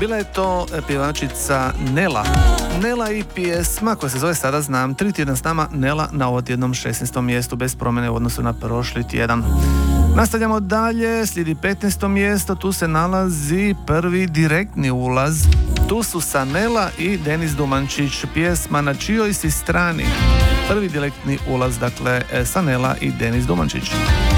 Bila je to pjevačica Nela. Nela i pjesma koja se zove Sada znam. 3 tjedna s nama Nela na odjednom 16. mjestu bez promjene u odnosu na prošli tjedan. Nastavljamo dalje, slijedi 15. mjesto, tu se nalazi prvi direktni ulaz. Tu su Sanela i Denis Dumančić, pjesma Na čijoj si strani. Prvi direktni ulaz, dakle, Sanela i Denis Dumančić.